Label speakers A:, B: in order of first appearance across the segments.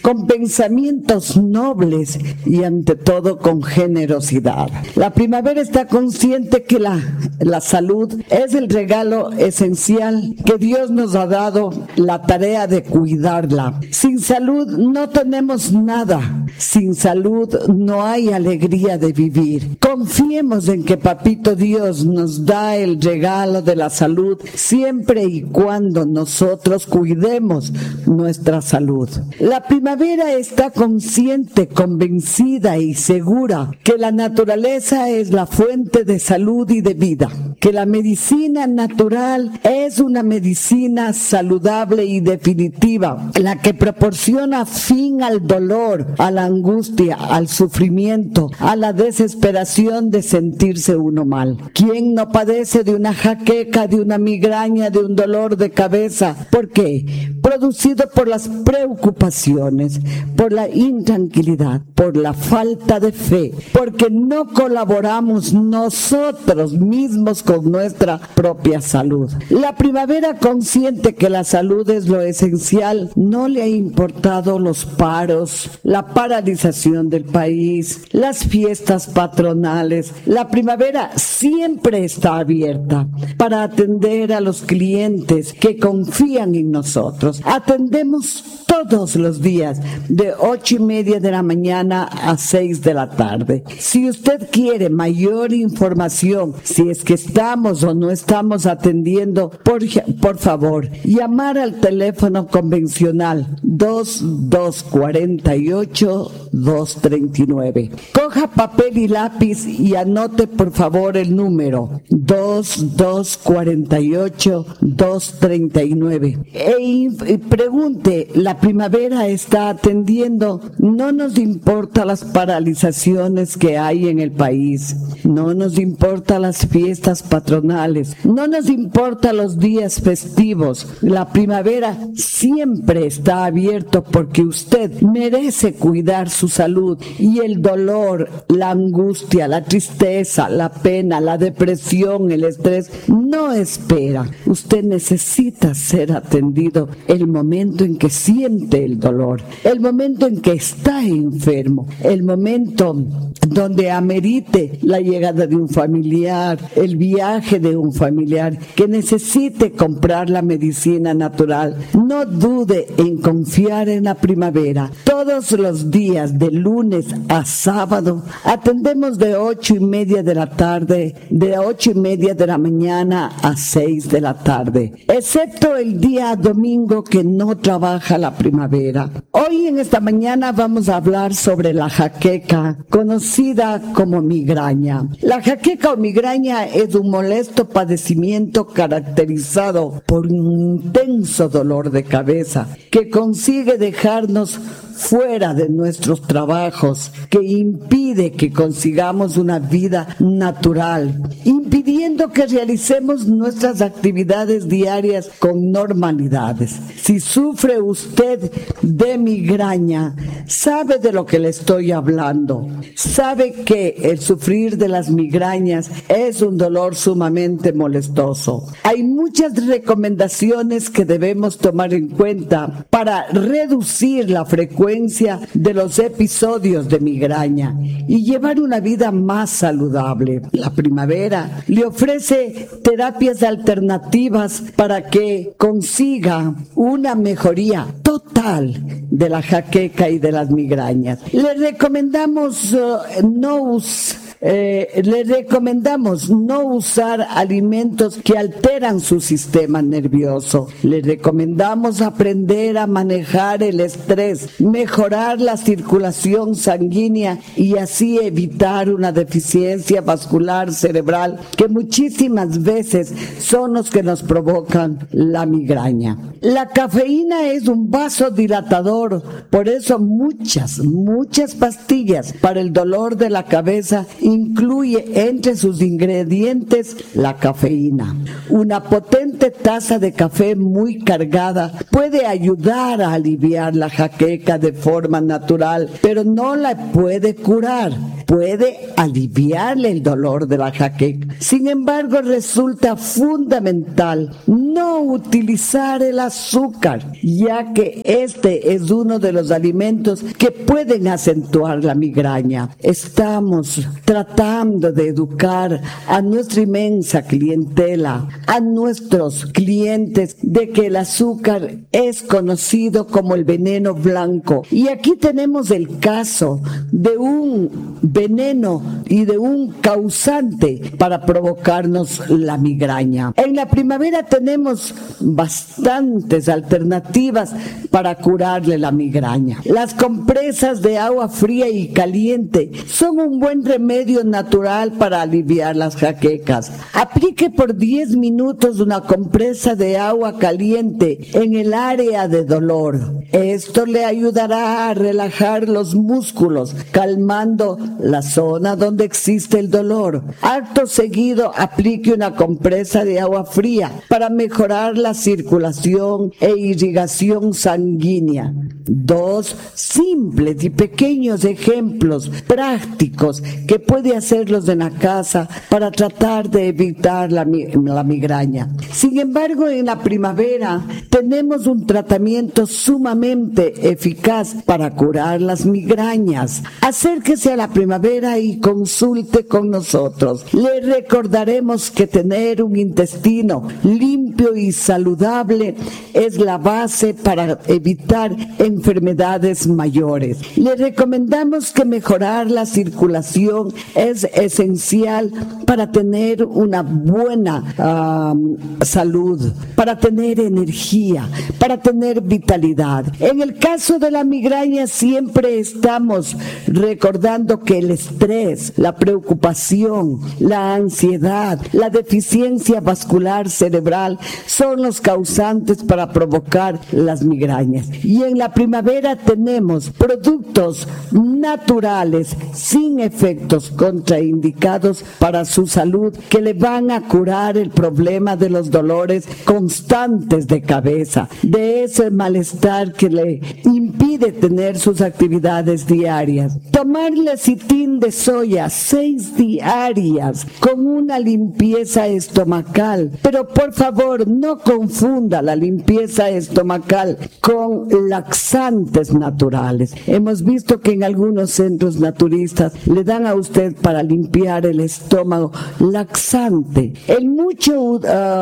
A: con pensamientos nobles y ante todo con generosidad. La primavera está consciente que la salud es el regalo esencial que Dios nos ha dado, la tarea de cuidarla. Sin salud no tenemos nada. Sin salud no hay alegría de vivir. Confiemos en que Papito Dios nos da el regalo de la salud siempre y cuando nosotros cuidemos nuestra salud. La primavera está consciente, convencida y segura que la naturaleza es la fuente de salud y de vida, que la medicina natural es una medicina saludable y definitiva, la que proporciona fin al dolor, a la angustia, al sufrimiento, a la desesperación de sentirse uno mal. ¿Quién no padece de una jaqueca, de una migraña, de un dolor de cabeza? ¿Por qué? Producido por las preocupaciones, por la intranquilidad, por la falta de fe, porque no colaboramos nosotros mismos con nuestra propia salud. La primavera, consciente que la salud es lo esencial, no le ha importado los paros, la paralización del país, las fiestas patronales. La primavera siempre está abierta para atender a los clientes que confían en nosotros. Atendemos todos los días de 8:30 de la mañana a 6 de la tarde. Si usted quiere mayor información, si es que estamos o no estamos atendiendo, por favor, llamar al teléfono convencional 2248-239. Coja papel y lápiz y anote por favor el número 2248-239 y pregunte, ¿la primavera está atendiendo? No nos importa las paralizaciones que hay en el país, no nos importa las fiestas patronales, no nos importa los días festivos. La primavera siempre está abierto porque usted merece cuidar su salud y el dolor, la angustia, la tristeza, la pena, la depresión, el estrés no espera. Usted necesita ser atendido el momento en que siente el dolor, el momento en que está enfermo, el momento donde amerite la llegada de un familiar, el viaje de un familiar que necesite comprar la medicina natural. No dude en confiar en la primavera. Todos los días, de lunes a sábado, atendemos de 8:30 de la tarde, de 8:30 de la mañana a 6 de la tarde, excepto el día domingo que no trabaja la primavera. Hoy en esta mañana vamos a hablar sobre la jaqueca, conocida como migraña. La jaqueca o migraña es un molesto padecimiento caracterizado por un intenso dolor de cabeza que consigue dejarnos fuera de nuestros trabajos, que impide que consigamos una vida natural, impidiendo que realicemos nuestras actividades diarias con normalidades. Si sufre usted de migraña, sabe de lo que le estoy hablando. Sabe que el sufrir de las migrañas es un dolor sumamente molestoso. Hay muchas recomendaciones que debemos tomar en cuenta para reducir la frecuencia de los episodios de migraña y llevar una vida más saludable. La primavera le ofrece terapias alternativas para que consiga una mejoría total de la jaqueca y de las migrañas. Le recomendamos no usar alimentos que alteran su sistema nervioso. Le recomendamos aprender a manejar el estrés, mejorar la circulación sanguínea y así evitar una deficiencia vascular cerebral que muchísimas veces son los que nos provocan la migraña. La cafeína es un vasodilatador, por eso muchas pastillas para el dolor de la cabeza incluye entre sus ingredientes la cafeína. Una potente taza de café muy cargada puede ayudar a aliviar la jaqueca de forma natural, pero no la puede curar. puede aliviarle el dolor de la jaqueca. Sin embargo, resulta fundamental no utilizar el azúcar, ya que este es uno de los alimentos que pueden acentuar la migraña. Estamos tratando de educar a nuestra inmensa clientela, a nuestros clientes, de que el azúcar es conocido como el veneno blanco. Y aquí tenemos el caso de un veneno y de un causante para provocarnos la migraña. En la primavera tenemos bastantes alternativas para curarle la migraña. Las compresas de agua fría y caliente son un buen remedio natural para aliviar las jaquecas. Aplique por 10 minutos una compresa de agua caliente en el área de dolor. Esto le ayudará a relajar los músculos, calmando la zona donde existe el dolor. Acto seguido, aplique una compresa de agua fría para mejorar la circulación e irrigación sanguínea. 2 simples y pequeños ejemplos prácticos que puede hacerlos en la casa para tratar de evitar la migraña. Sin embargo, en la primavera tenemos un tratamiento sumamente eficaz para curar las migrañas. Acérquese a la primavera y consulte con nosotros. Le recordaremos que tener un intestino limpio y saludable es la base para evitar enfermedades mayores. Le recomendamos que mejorar la circulación es esencial para tener una buena salud, para tener energía, para tener vitalidad. En el caso de la migraña siempre estamos recordando que el estrés, la preocupación, la ansiedad, la deficiencia vascular cerebral son los causantes para provocar las migrañas. Y en la primavera tenemos productos naturales sin efectos contraindicados para su salud que le van a curar el problema de los dolores constantes de cabeza, de ese malestar que le impide tener sus actividades diarias. Tomar lecitín de soya 6 diarias con una limpieza estomacal, pero por favor no confunda la limpieza estomacal con laxantes naturales. Hemos visto que en algunos centros naturistas le dan a usted para limpiar el estómago laxante. El mucho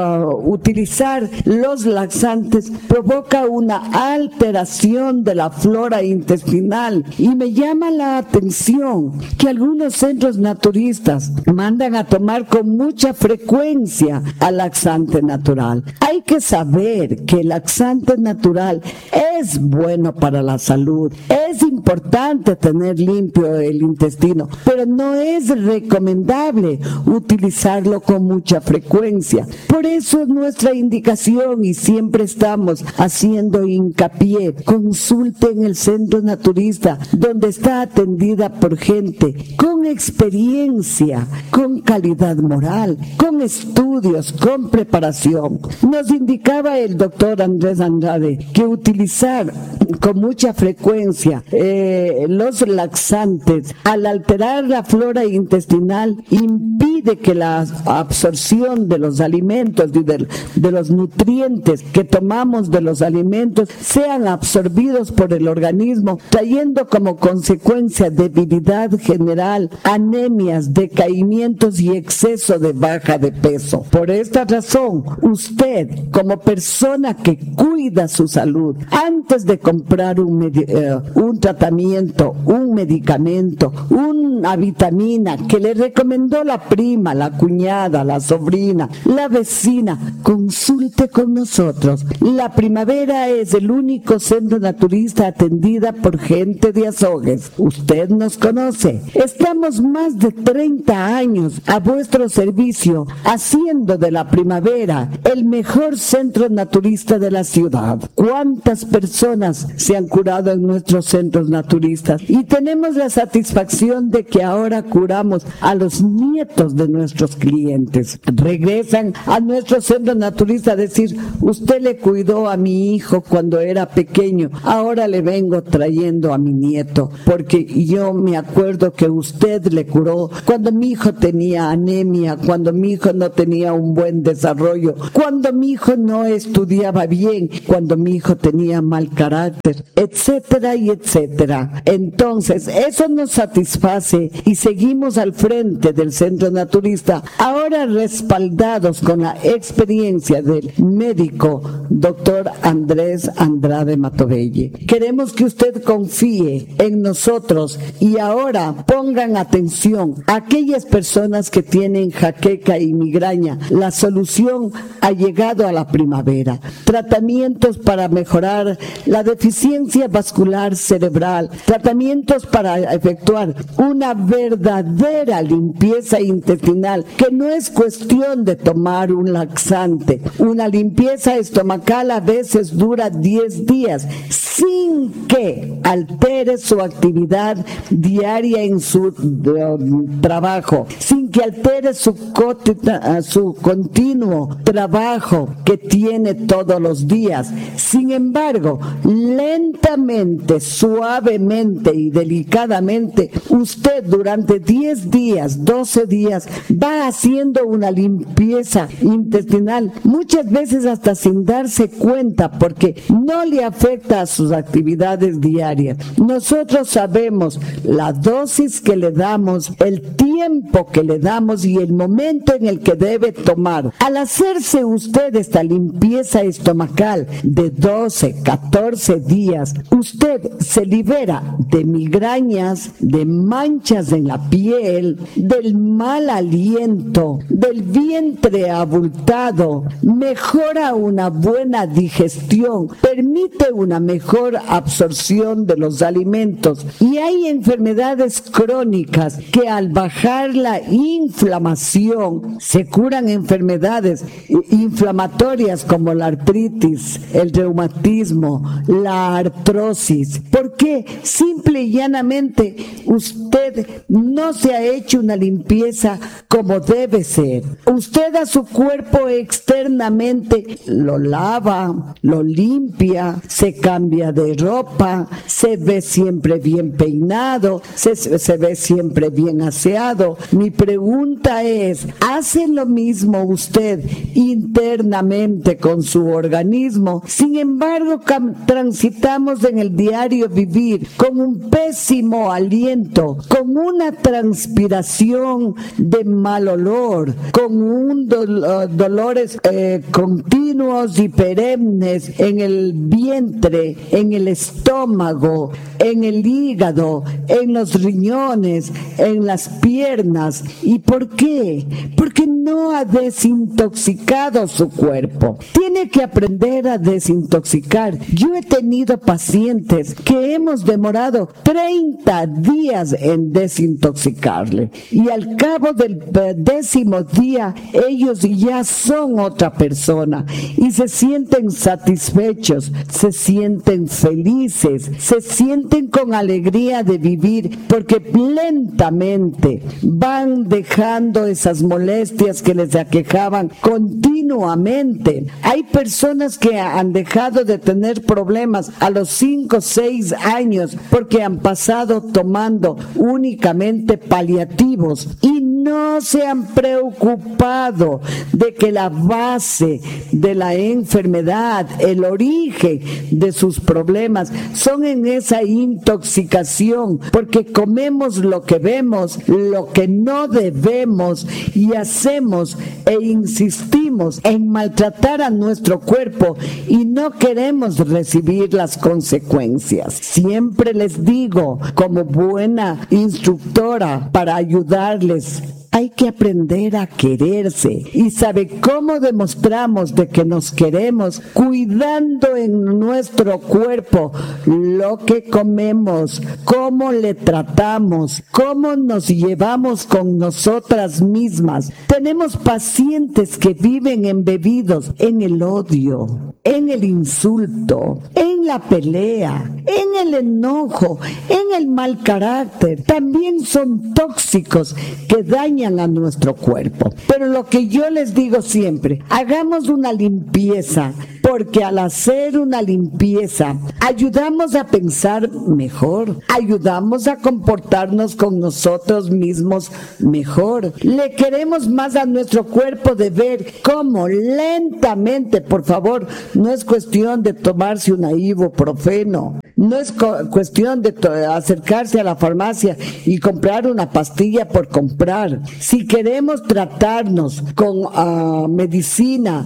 A: utilizar los laxantes provoca una alteración de la flora intestinal y me llama la atención que algunos centros naturistas mandan a tomar con mucha frecuencia al laxante natural. Hay que saber que el laxante natural es bueno para la salud. Es importante tener limpio el intestino, pero no es recomendable utilizarlo con mucha frecuencia. Por eso es nuestra indicación y siempre estamos haciendo hincapié. Consulte en el centro naturista donde está atendida por gente con experiencia, con calidad moral, con estudios, con preparación. Nos indicaba el doctor Andrés Andrade que utilizar con mucha frecuencia los laxantes al alterar la flora intestinal impide que la absorción de los alimentos y de los nutrientes que tomamos de los alimentos sean absorbidos por el organismo, trayendo como consecuencia debilidad general, anemias, decaimientos y exceso de baja de peso. Por esta razón, usted como persona que cuida su salud, antes de comprar un tratamiento, un medicamento, una vitamina que le recomendó la prima, la cuñada, la sobrina, la vecina, consulte con nosotros. La Primavera es el único centro naturista atendida por gente de Azogues. Usted nos conoce. Estamos más de 30 años a vuestro servicio, haciendo de la Primavera el mejor centro naturista de la ciudad. ¿Cuántas personas se han curado en nuestros centros naturistas? Y tenemos la satisfacción de que ahora curamos a los nietos de nuestros clientes. Regresan a nuestro centro naturista a decir, usted le cuidó a mi hijo cuando era pequeño, ahora le vengo trayendo a mi nieto, porque yo me acuerdo que usted le curó cuando mi hijo tenía anemia, cuando mi hijo no tenía un buen desarrollo, cuando mi hijo no estudiaba bien, cuando mi hijo tenía mal carácter, etcétera y etcétera. Entonces, eso nos satisface y seguimos al frente del centro naturista, ahora respaldados con la experiencia del médico doctor Andrés Andrade Matobelle. Queremos que usted confíe en nosotros y ahora pongan atención a aquellas personas que tienen jaqueca y migraña. La solución ha llegado a la primavera. Tratamientos para mejorar la deficiencia vascular cerebral, tratamientos para efectuar una verdadera limpieza intestinal, que no es cuestión de tomar un laxante. Una limpieza estomacal a veces dura 10 días sin que altere su actividad diaria en su trabajo, sin que altere su continuo trabajo que tiene todos los días. Sin embargo, lentamente, suavemente y delicadamente, usted durante 10 días, 12 días, va haciendo una limpieza intestinal, muchas veces hasta sin darse cuenta, porque no le afecta a sus actividades diarias. Nosotros sabemos la dosis que le damos, el tiempo que le damos y el momento en el que debe tomar. Al hacerse usted esta limpieza estomacal de 12, 14 días, usted se libera de migrañas, de manchas en la piel, del mal aliento, del vientre abultado, mejora una buena digestión, permite una mejor absorción de los alimentos. Y hay enfermedades crónicas que al bajar la inflamación se curan enfermedades inflamatorias como la artritis, el reumatismo, la artrosis. ¿Por qué? Simple y llanamente usted no se ha hecho una limpieza como debe ser. Usted a su cuerpo externamente lo lava, lo limpia, se cambia de ropa, se ve siempre bien peinado, se ve siempre bien aseado. Mi pregunta es, ¿hace lo mismo usted internamente con su organismo? Sin embargo, transitamos en el diario vivir con un pésimo aliento, con una transpiración de mal olor, con un dolores continuos y perennes en el vientre, en el estómago, en el hígado, en los riñones, en las piernas. ¿Y por qué? Porque no ha desintoxicado su cuerpo. Tiene que aprender a desintoxicar. Yo he tenido pacientes que hemos demorado 30 días en desintoxicarle y al cabo del 10º día ellos ya son otra persona y se sienten satisfechos, se sienten felices, se sienten con alegría de vivir, porque lentamente van dejando esas molestias que les aquejaban continuamente. Hay personas que han dejado de tener problemas a los 5 o 6 años porque han pasado tomando únicamente paliativos y no se han preocupado de que la base de la enfermedad, el origen de sus problemas son en esa intoxicación, porque comemos lo que vemos, lo que no debemos, y hacemos e insistimos en maltratar a nuestro cuerpo y no queremos recibir las consecuencias. Siempre les digo, como buena instructora para ayudarles hay que aprender a quererse. ¿Y sabe cómo demostramos de que nos queremos? Cuidando en nuestro cuerpo lo que comemos, cómo le tratamos, cómo nos llevamos con nosotras mismas. Tenemos pacientes que viven embebidos en el odio, en el insulto, en la pelea, en el enojo, en el mal carácter. También son tóxicos que dañan a nuestro cuerpo. Pero lo que yo les digo siempre, hagamos una limpieza, porque al hacer una limpieza ayudamos a pensar mejor, ayudamos a comportarnos con nosotros mismos mejor. Le queremos más a nuestro cuerpo de ver cómo lentamente, por favor, no es cuestión de tomarse un ibuprofeno, no es cuestión de acercarse a la farmacia y comprar una pastilla por comprar. Si queremos tratarnos con medicina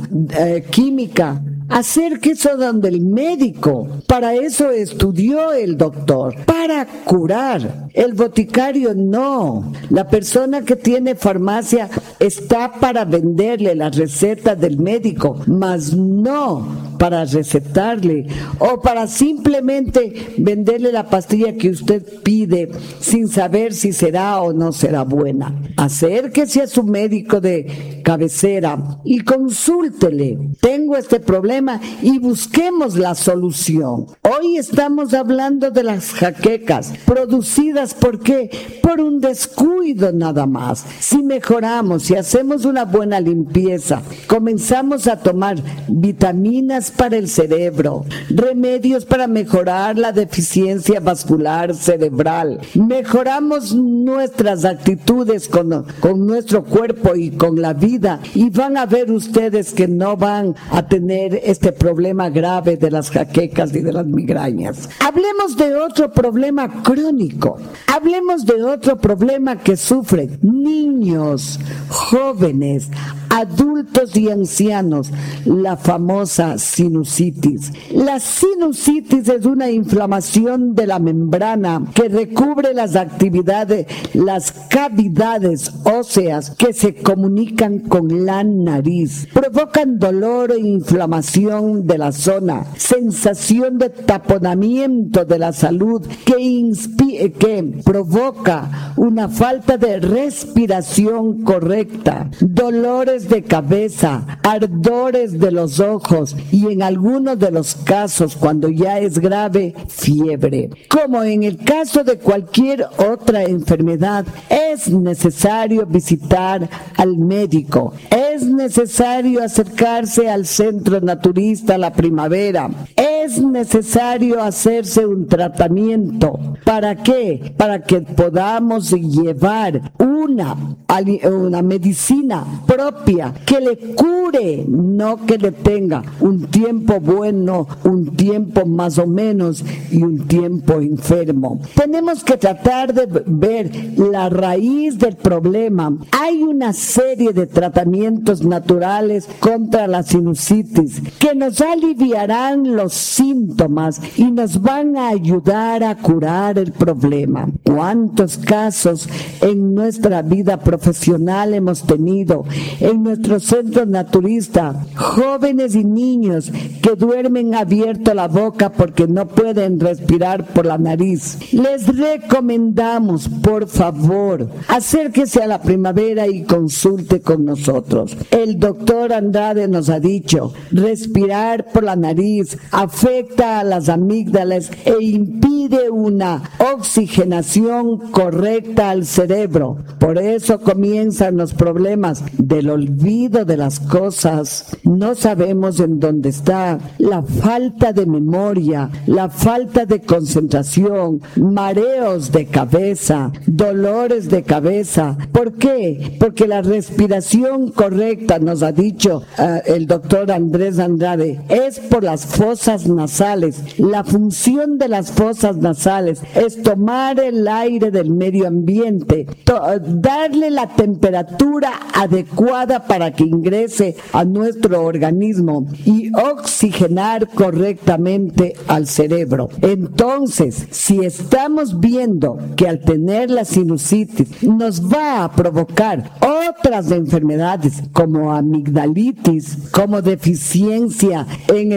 A: química, acérquese donde el médico. Para eso estudió el doctor, para curar. El boticario no. La persona que tiene farmacia está para venderle la receta del médico, mas no para recetarle o para simplemente venderle la pastilla que usted pide sin saber si será o no será buena. Acérquese a su médico de cabecera y consúltele. Tengo este problema y busquemos la solución. Hoy estamos hablando de las jaquecas producidas ¿por qué? Por un descuido nada más. Si mejoramos, si hacemos una buena limpieza, comenzamos a tomar vitaminas para el cerebro, remedios para mejorar la deficiencia vascular cerebral, mejoramos nuestras actitudes con nuestro cuerpo y con la vida, y van a ver ustedes que no van a tener este problema grave de las jaquecas y de las migrañas. Hablemos de otro problema crónico, hablemos de otro problema que sufren niños, jóvenes, adultos y ancianos, la famosa sinusitis. La sinusitis es una inflamación de la membrana que recubre las cavidades óseas que se comunican con la nariz. Provocan dolor e inflamación de la zona, sensación de taponamiento de la salud que provoca una falta de respiración correcta, dolores de cabeza, ardores de los ojos y en algunos de los casos, cuando ya es grave, fiebre. Como en el caso de cualquier otra enfermedad, es necesario visitar al médico, es necesario acercarse al centro naturista La Primavera, es necesario hacerse un tratamiento. ¿Para qué? Para que podamos llevar una medicina propia que le cure, no que le tenga un tiempo bueno, un tiempo más o menos y un tiempo enfermo. Tenemos que tratar de ver la raíz del problema. Hay una serie de tratamientos naturales contra la sinusitis que nos aliviarán los síntomas y nos van a ayudar a curar el problema. ¿Cuántos casos en nuestra vida profesional hemos tenido en nuestro centro naturista? Jóvenes y niños que duermen abierto la boca porque no pueden respirar por la nariz. Les recomendamos, por favor, acérquese a La Primavera y consulte con nosotros. El doctor Andrade nos ha dicho, respirar por la nariz afecta a las amígdalas e impide una oxigenación correcta al cerebro. Por eso comienzan los problemas del olvido de las cosas. No sabemos en dónde está, la falta de memoria, la falta de concentración, mareos de cabeza, dolores de cabeza. ¿Por qué? Porque la respiración correcta correcta, nos ha dicho el doctor Andrés Andrade, es por las fosas nasales. La función de las fosas nasales es tomar el aire del medio ambiente, darle la temperatura adecuada para que ingrese a nuestro organismo y oxigenar correctamente al cerebro. Entonces, si estamos viendo que al tener la sinusitis nos va a provocar otras enfermedades como amigdalitis, como deficiencia en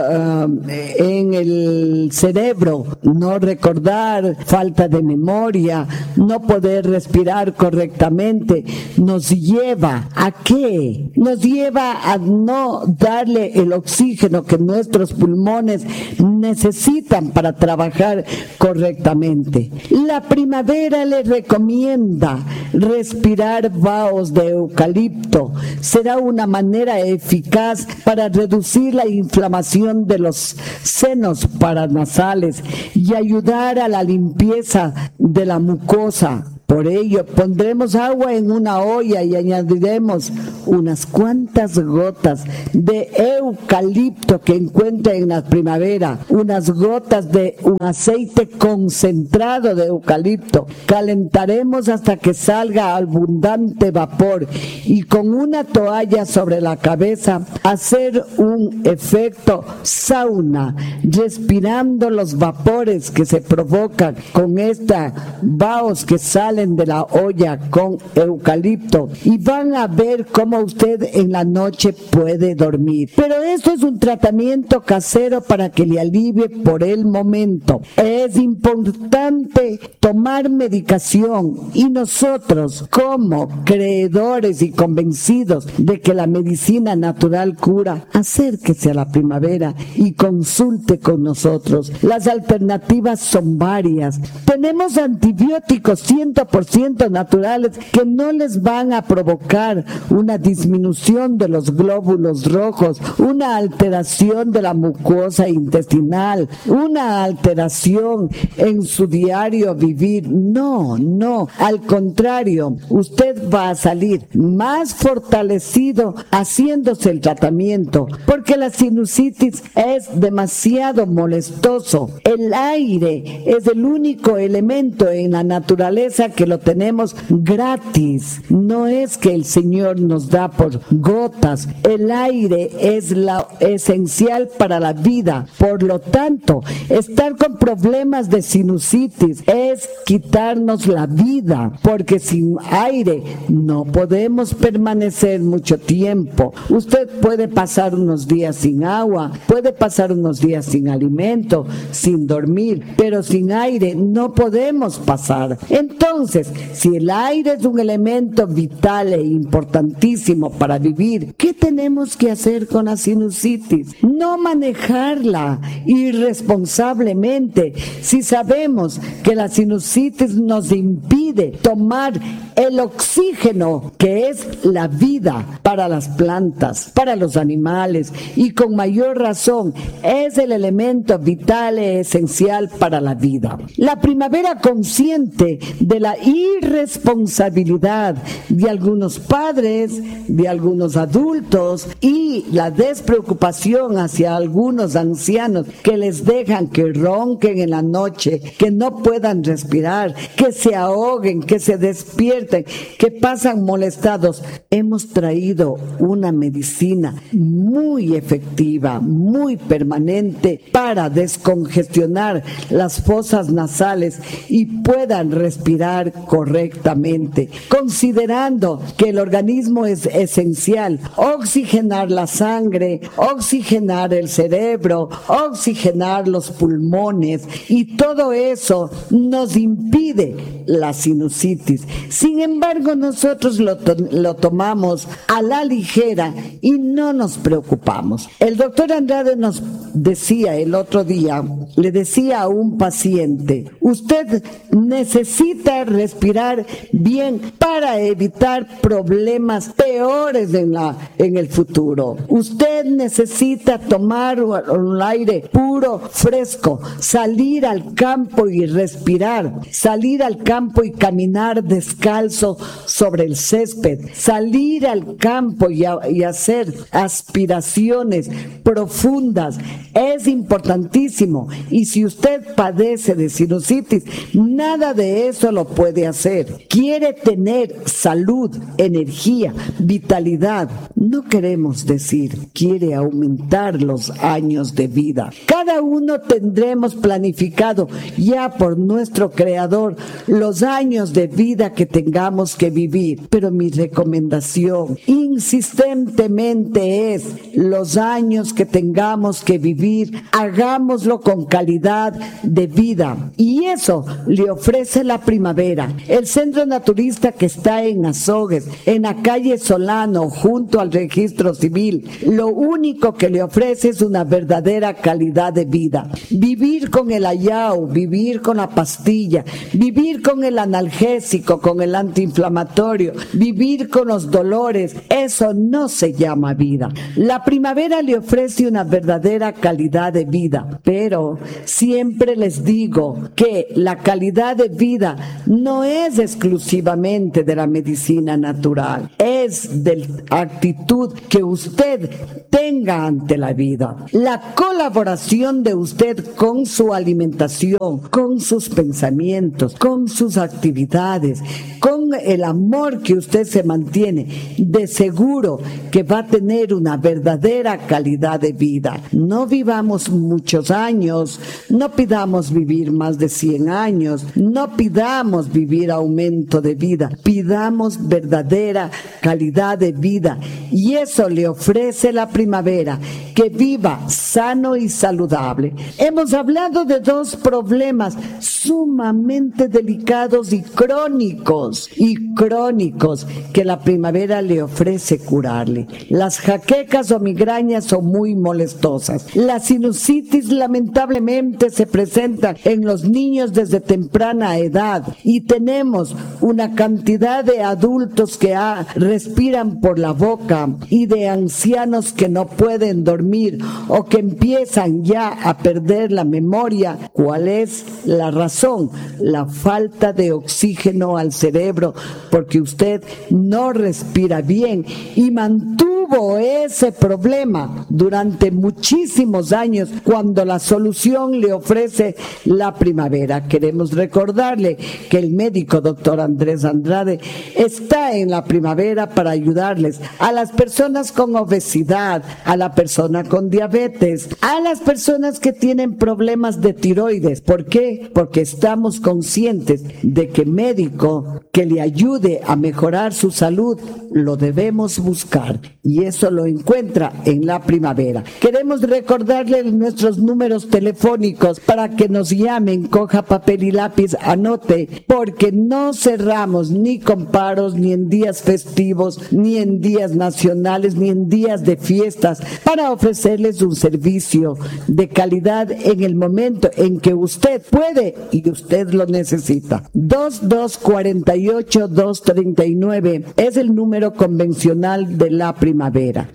A: el cerebro, no recordar, falta de memoria, no poder respirar correctamente, nos lleva ¿a qué? Nos lleva a no darle el oxígeno que nuestros pulmones necesitan para trabajar correctamente. La primavera le recomienda respirar vaos de eucalipto. Será una manera eficaz para reducir la inflamación de los senos paranasales y ayudar a la limpieza de la mucosa. Por ello, pondremos agua en una olla y añadiremos unas cuantas gotas de eucalipto que encuentra en la primavera, unas gotas de un aceite concentrado de eucalipto. Calentaremos hasta que salga abundante vapor y con una toalla sobre la cabeza hacer un efecto sauna, respirando los vapores que se provocan con esta vaos que salen de la olla con eucalipto, y van a ver cómo usted en la noche puede dormir. Pero esto es un tratamiento casero para que le alivie por el momento. Es importante tomar medicación y nosotros, como creedores y convencidos de que la medicina natural cura, acérquese a la primavera y consulte con nosotros. Las alternativas son varias. Tenemos antibióticos 100% naturales que no les van a provocar una disminución de los glóbulos rojos, una alteración de la mucosa intestinal, una alteración en su diario vivir. No, al contrario, usted va a salir más fortalecido haciéndose el tratamiento, porque la sinusitis es demasiado molestoso. El aire es el único elemento en la naturaleza que lo tenemos gratis. No es que el Señor nos da por gotas. El aire es la esencial para la vida. Por lo tanto, estar con problemas de sinusitis es quitarnos la vida, porque sin aire no podemos permanecer mucho tiempo. Usted puede pasar unos días sin agua, puede pasar unos días sin alimento, sin dormir, pero sin aire no podemos pasar. Entonces, si el aire es un elemento vital e importantísimo para vivir, ¿qué tenemos que hacer con la sinusitis? No manejarla irresponsablemente. Si sabemos que la sinusitis nos impide tomar el oxígeno que es la vida para las plantas, para los animales, y con mayor razón es el elemento vital e esencial para la vida. La primavera consciente de la irresponsabilidad de algunos padres, de algunos adultos, y la despreocupación hacia algunos ancianos que les dejan que ronquen en la noche, que no puedan respirar, que se ahoguen, que se despierten, que pasan molestados. Hemos traído una medicina muy efectiva, muy permanente para descongestionar las fosas nasales y puedan respirar correctamente, considerando que el organismo es esencial. Oxigenar la sangre, oxigenar el cerebro, oxigenar los pulmones, y todo eso nos impide la sinusitis. Sin embargo, nosotros lo tomamos a la ligera y no nos preocupamos. El doctor Andrade nos decía el otro día, le decía a un paciente: usted necesita respirar bien, para evitar problemas peores en el futuro. Usted necesita tomar un aire puro, fresco, salir al campo y respirar, salir al campo y caminar descalzo sobre el césped, salir al campo y hacer aspiraciones profundas. Es importantísimo. Y si usted padece de sinusitis, nada de eso lo puede hacer. Quiere tener salud, energía, vitalidad. No queremos decir, quiere aumentar los años de vida. Cada uno tendremos planificado ya por nuestro Creador los años de vida que tengamos que vivir. Pero mi recomendación insistentemente es: los años que tengamos que vivir, hagámoslo con calidad de vida. Y eso le ofrece la primavera. El centro naturista que está en Azogues, en la calle Solano, junto al registro civil, lo único que le ofrece es una verdadera calidad de vida. Vivir con el ayau, vivir con la pastilla, vivir con el analgésico, con el antiinflamatorio, vivir con los dolores, eso no se llama vida. La primavera le ofrece una verdadera calidad de vida, pero siempre les digo que la calidad de vida no es exclusivamente de la medicina natural, es de la actitud que usted tenga ante la vida. La colaboración de usted con su alimentación, con sus pensamientos, con sus actividades, con el amor que usted se mantiene, de seguro que va a tener una verdadera calidad de vida. No vivamos muchos años, no pidamos vivir más de 100 años, no pidamos vivir aumento de vida, pidamos verdadera calidad de vida, y eso le ofrece la primavera, que viva sano y saludable. Hemos hablado de dos problemas sumamente delicados y crónicos que la primavera le ofrece curarle. Las jaquecas o migrañas son muy molestosas. La sinusitis lamentablemente se presenta en los niños desde temprana edad, y tenemos una cantidad de adultos que respiran por la boca, y de ancianos que no pueden dormir o que empiezan ya a perder la memoria. ¿Cuál es la razón? La falta de oxígeno al cerebro, porque usted no respira bien y mantuvo ese problema durante muchísimos años, cuando la solución le ofrece la primavera. Queremos recordarle que el médico doctor Andrés Andrade está en la primavera para ayudarles a las personas con obesidad, a la persona con diabetes, a las personas que tienen problemas de tiroides. ¿Por qué? Porque estamos conscientes de que médico que le ayude a mejorar su salud lo debemos buscar, y eso lo encuentra en la primavera. Queremos recordarle nuestros números telefónicos para que nos llamen, coja papel y lápiz, anote, porque no cerramos ni con paros, ni en días festivos, ni en días nacionales, ni en días de fiestas, para ofrecerles un servicio de calidad en el momento en que usted puede y usted lo necesita. 2248-239 es el número convencional de la primavera.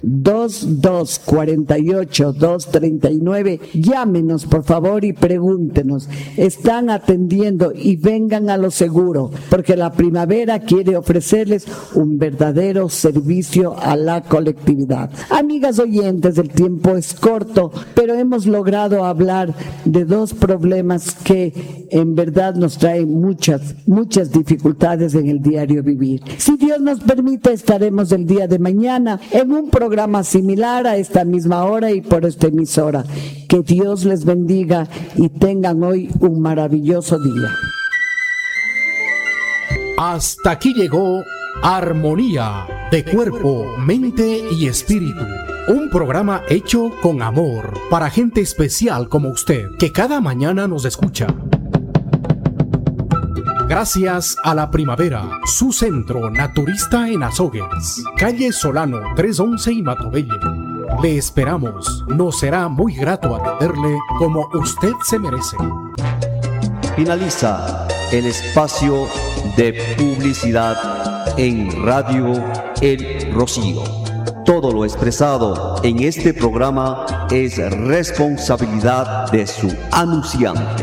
A: 2248-239. Llámenos por favor y pregúntenos. Están atendiendo, y vengan a lo seguro, porque la primavera quiere ofrecerles un verdadero servicio a la colectividad. Amigas oyentes, el tiempo es corto, pero hemos logrado hablar de dos problemas que en verdad nos traen muchas dificultades en el diario vivir. Si Dios nos permite, estaremos el día de mañana en un programa similar a esta misma hora y por esta emisora. Que Dios les bendiga y tengan hoy un maravilloso día.
B: Hasta aquí llegó Armonía de Cuerpo, Mente y Espíritu. Un programa hecho con amor para gente especial como usted, que cada mañana nos escucha. Gracias a la primavera, su centro naturista en Azogues, calle Solano 311 y Matobelle. Le esperamos, nos será muy grato atenderle como usted se merece.
C: Finaliza el espacio de publicidad en Radio El Rocío. Todo lo expresado en este programa es responsabilidad de su anunciante.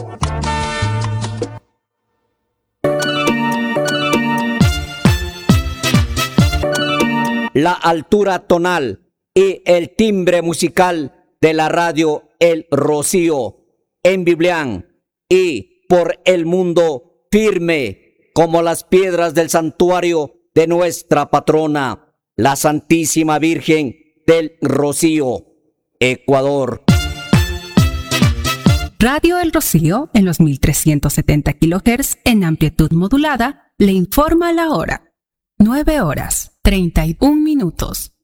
D: La altura tonal y el timbre musical de la radio El Rocío en Biblián y por el mundo firme como las piedras del santuario de nuestra patrona, la Santísima Virgen del Rocío, Ecuador.
E: Radio El Rocío en los 1370 kHz en amplitud modulada le informa la hora. 9 horas 31 minutos.